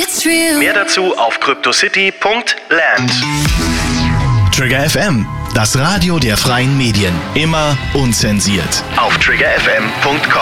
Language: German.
it's real. Mehr dazu auf cryptocity.land. Trigger FM, das Radio der freien Medien. Immer unzensiert. Auf triggerfm.com.